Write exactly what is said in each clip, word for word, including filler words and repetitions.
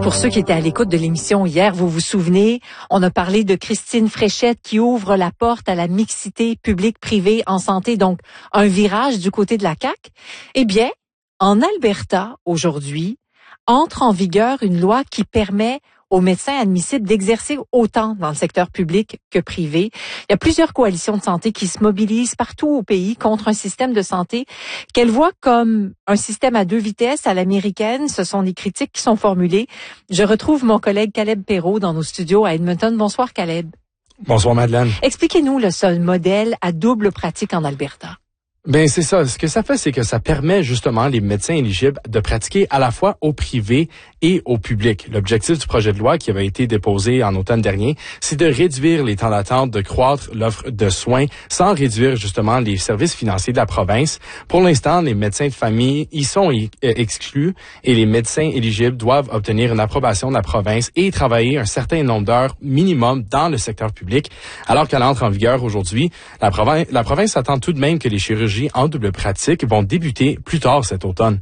Pour ceux qui étaient à l'écoute de l'émission hier, vous vous souvenez, on a parlé de Christine Fréchette qui ouvre la porte à la mixité publique-privée en santé, donc un virage du côté de la C A Q. Eh bien, en Alberta, aujourd'hui, entre en vigueur une loi qui permet aux médecins admissibles d'exercer autant dans le secteur public que privé. Il y a plusieurs coalitions de santé qui se mobilisent partout au pays contre un système de santé qu'elles voient comme un système à deux vitesses à l'américaine. Ce sont des critiques qui sont formulées. Je retrouve mon collègue Caleb Perrault dans nos studios à Edmonton. Bonsoir Caleb. Bonsoir Madeleine. Expliquez-nous le seul modèle à double pratique en Alberta. Ben c'est ça. Ce que ça fait, c'est que ça permet justement les médecins éligibles de pratiquer à la fois au privé et au public. L'objectif du projet de loi qui avait été déposé en automne dernier, c'est de réduire les temps d'attente, de croître l'offre de soins sans réduire justement les services financiers de la province. Pour l'instant, les médecins de famille y sont exclus et les médecins éligibles doivent obtenir une approbation de la province et travailler un certain nombre d'heures minimum dans le secteur public. Alors qu'elle entre en vigueur aujourd'hui, la province, la province attend tout de même que les chirurgies en double pratique vont débuter plus tard cet automne.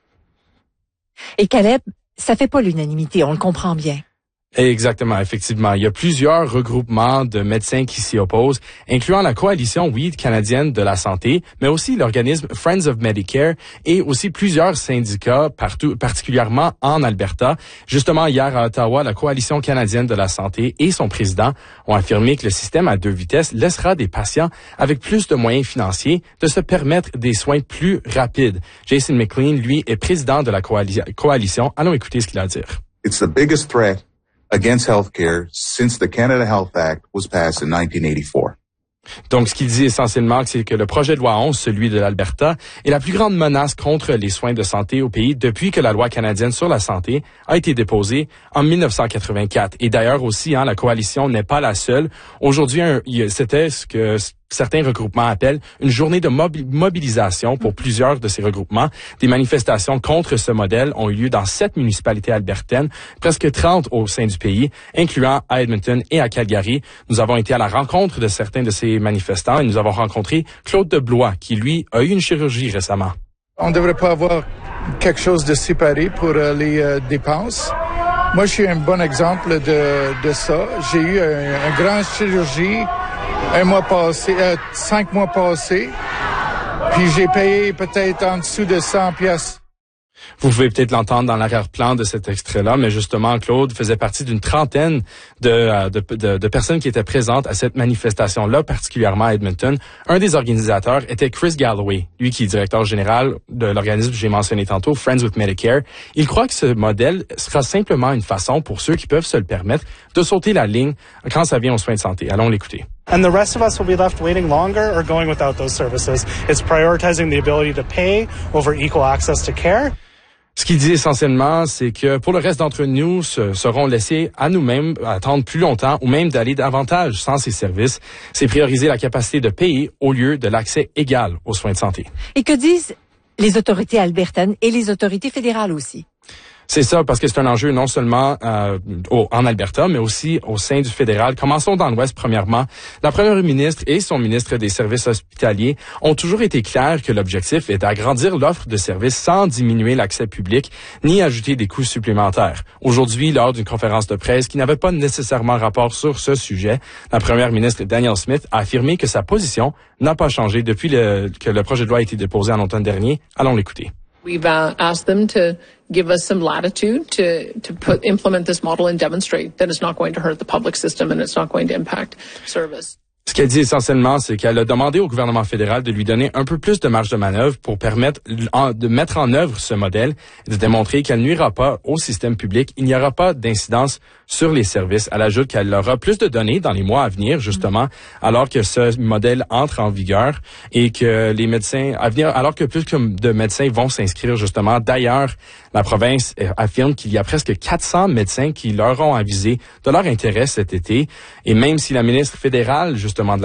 Et Caleb, ça fait pas l'unanimité, on le comprend bien. Exactement, effectivement. Il y a plusieurs regroupements de médecins qui s'y opposent, incluant la coalition Oui canadienne de la santé, mais aussi l'organisme Friends of Medicare et aussi plusieurs syndicats, partout, particulièrement en Alberta. Justement, hier à Ottawa, la coalition canadienne de la santé et son président ont affirmé que le système à deux vitesses laissera des patients avec plus de moyens financiers de se permettre des soins plus rapides. Jason McLean, lui, est président de la coali- coalition. Allons écouter ce qu'il a à dire. It's the biggest threat against healthcare since the Canada Health Act was passed in nineteen eighty-four. Donc, ce qu'il dit essentiellement, c'est que le projet de loi onze, celui de l'Alberta, est la plus grande menace contre les soins de santé au pays depuis que la loi canadienne sur la santé a été déposée en dix-neuf cent quatre-vingt-quatre. Et d'ailleurs aussi, hein, la coalition n'est pas la seule. Aujourd'hui, un, c'était ce que certains regroupements appellent une journée de mobi- mobilisation pour plusieurs de ces regroupements. Des manifestations contre ce modèle ont eu lieu dans sept municipalités albertaines, presque trente au sein du pays, incluant à Edmonton et à Calgary. Nous avons été à la rencontre de certains de ces manifestants et nous avons rencontré Claude Deblois, qui lui a eu une chirurgie récemment. On ne devrait pas avoir quelque chose de séparé pour euh, les euh, dépenses. Moi, je suis un bon exemple de, de ça. J'ai eu un, un grand chirurgie un mois passé, euh, cinq mois passés, puis j'ai payé peut-être en dessous de cent piastres. Vous pouvez peut-être l'entendre dans l'arrière-plan de cet extrait-là, mais justement, Claude faisait partie d'une trentaine de, de, de, de personnes qui étaient présentes à cette manifestation-là, particulièrement à Edmonton. Un des organisateurs était Chris Galloway, lui qui est directeur général de l'organisme que j'ai mentionné tantôt, Friends with Medicare. Il croit que ce modèle sera simplement une façon pour ceux qui peuvent se le permettre de sauter la ligne quand ça vient aux soins de santé. Allons l'écouter. And the rest of us will be left waiting longer or going without those services. It's prioritizing the ability to pay over equal access to care. Ce qu'il dit essentiellement, c'est que pour le reste d'entre nous, se, seront laissés à nous-mêmes attendre plus longtemps ou même d'aller davantage sans ces services. C'est prioriser la capacité de payer au lieu de l'accès égal aux soins de santé. Et que disent les autorités albertaines et les autorités fédérales aussi? C'est ça, parce que c'est un enjeu non seulement euh, au, en Alberta, mais aussi au sein du fédéral. Commençons dans l'Ouest, premièrement. La première ministre et son ministre des Services hospitaliers ont toujours été clairs que l'objectif est d'agrandir l'offre de services sans diminuer l'accès public, ni ajouter des coûts supplémentaires. Aujourd'hui, lors d'une conférence de presse qui n'avait pas nécessairement rapport sur ce sujet, la première ministre Danielle Smith a affirmé que sa position n'a pas changé depuis le, que le projet de loi a été déposé en automne dernier. Allons l'écouter. We've uh, asked them to give us some latitude to, to put, implement this model and demonstrate that it's not going to hurt the public system and it's not going to impact service. Ce qu'elle dit essentiellement, c'est qu'elle a demandé au gouvernement fédéral de lui donner un peu plus de marge de manœuvre pour permettre de mettre en œuvre ce modèle et de démontrer qu'elle nuira pas au système public. Il n'y aura pas d'incidence sur les services. Elle ajoute qu'elle aura plus de données dans les mois à venir, justement, alors que ce modèle entre en vigueur et que les médecins à venir, alors que plus de médecins vont s'inscrire, justement. D'ailleurs, la province affirme qu'il y a presque quatre cents médecins qui leur ont avisé de leur intérêt cet été. Et même si la ministre fédérale, justement, de la